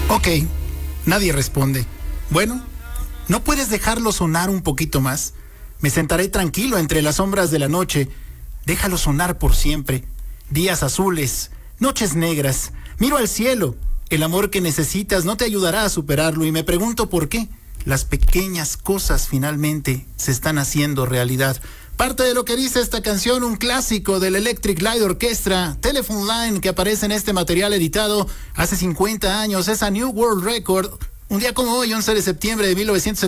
Ok, nadie responde. Bueno, ¿no puedes dejarlo sonar un poquito más? Me sentaré tranquilo entre las sombras de la noche. Déjalo sonar por siempre. Días azules, noches negras. Miro al cielo. El amor que necesitas no te ayudará a superarlo y me pregunto por qué. Las pequeñas cosas finalmente se están haciendo realidad. Parte de lo que dice esta canción, un clásico del Electric Light Orchestra, Telephone Line, que aparece en este material editado hace 50 años, es a New World Record. Un día como hoy, 11 de septiembre de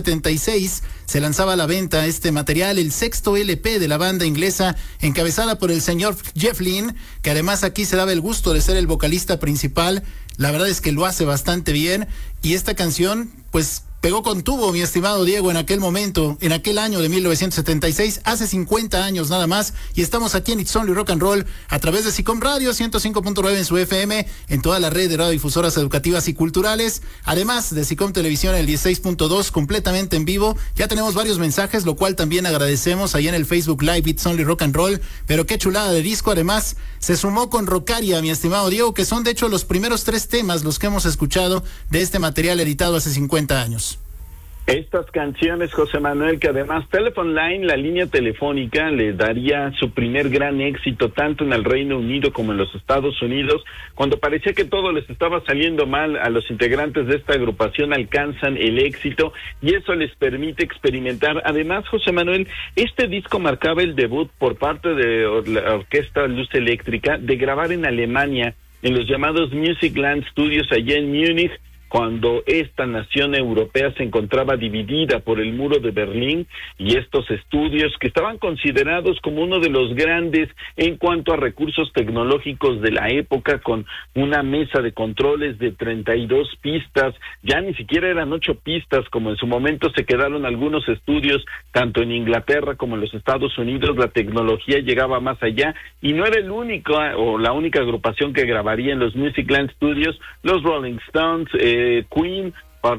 1976, se lanzaba a la venta este material, el sexto LP de la banda inglesa, encabezada por el señor Jeff Lynne, que además aquí se daba el gusto de ser el vocalista principal. La verdad es que lo hace bastante bien, y esta canción, pues, pegó con tubo, mi estimado Diego, en aquel momento, en aquel año de 1976, hace 50 años nada más, y estamos aquí en It's Only Rock and Roll, a través de SICOM Radio 105.9 en su FM, en toda la red de radiodifusoras educativas y culturales, además de SICOM Televisión el 16.2, completamente en vivo. Ya tenemos varios mensajes, lo cual también agradecemos allá en el Facebook Live It's Only Rock and Roll, pero qué chulada de disco. Además, se sumó con Rockaria, mi estimado Diego, que son de hecho los primeros 3 temas los que hemos escuchado de este material editado hace 50 años. Estas canciones, José Manuel, que además Telephone Line, la línea telefónica, le daría su primer gran éxito tanto en el Reino Unido como en los Estados Unidos. Cuando parecía que todo les estaba saliendo mal a los integrantes de esta agrupación, alcanzan el éxito y eso les permite experimentar. Además, José Manuel, este disco marcaba el debut por parte de la Orquesta Luz Eléctrica de grabar en Alemania, en los llamados Musicland Studios allá en Múnich, cuando esta nación europea se encontraba dividida por el muro de Berlín, y estos estudios que estaban considerados como uno de los grandes en cuanto a recursos tecnológicos de la época, con una mesa de controles de 32 pistas, ya ni siquiera eran 8 pistas como en su momento se quedaron algunos estudios, tanto en Inglaterra como en los Estados Unidos. La tecnología llegaba más allá y no era el único o la única agrupación que grabaría en los Musicland Studios. Los Rolling Stones, Queen,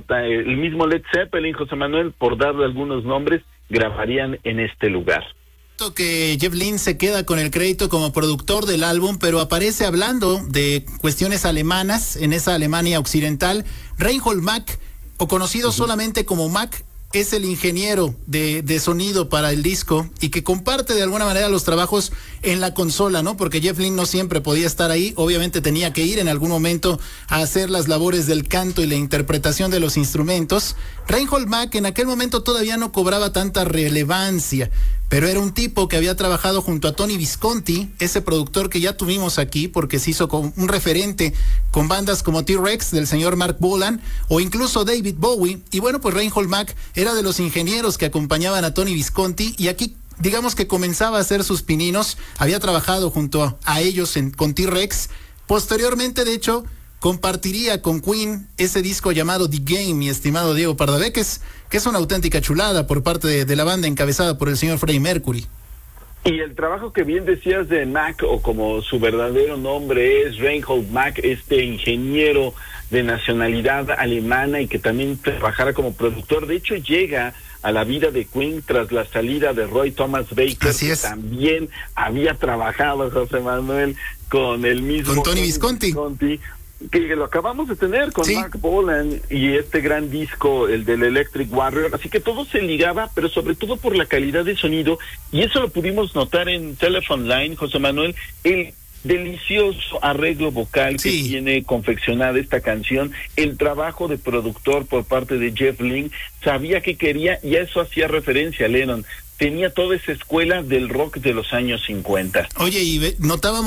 el mismo Led Zeppelin, José Manuel, por darle algunos nombres, grabarían en este lugar. Que Jeff Lynne se queda con el crédito como productor del álbum, pero aparece hablando de cuestiones alemanas en esa Alemania occidental. Reinhold Mack, o conocido solamente como Mack, es el ingeniero de sonido para el disco y que comparte de alguna manera los trabajos en la consola, ¿no? Porque Jeff Lynne no siempre podía estar ahí, obviamente tenía que ir en algún momento a hacer las labores del canto y la interpretación de los instrumentos. Reinhold Mack en aquel momento todavía no cobraba tanta relevancia, pero era un tipo que había trabajado junto a Tony Visconti, ese productor que ya tuvimos aquí porque se hizo con un referente con bandas como T-Rex del señor Mark Bolan o incluso David Bowie. Y bueno, pues Reinhold Mack era de los ingenieros que acompañaban a Tony Visconti y aquí digamos que comenzaba a hacer sus pininos. Había trabajado junto a ellos con T-Rex. Posteriormente, de hecho, compartiría con Queen ese disco llamado The Game, mi estimado Diego Pardavé, que es una auténtica chulada por parte de la banda encabezada por el señor Freddie Mercury. Y el trabajo que bien decías de Mack, o como su verdadero nombre es Reinhold Mack, este ingeniero de nacionalidad alemana y que también trabajara como productor. De hecho, llega a la vida de Queen tras la salida de Roy Thomas Baker, que también había trabajado, José Manuel, con el mismo... Con Tony Visconti. Que lo acabamos de tener con Mark Bolan y este gran disco, el del Electric Warrior, así que todo se ligaba, pero sobre todo por la calidad de sonido, y eso lo pudimos notar en Telephone Line, José Manuel, el delicioso arreglo vocal que tiene confeccionada esta canción, el trabajo de productor por parte de Jeff Lynne, sabía que quería, y a eso hacía referencia Lennon, tenía toda esa escuela del rock de los años 50. Oye, y notábamos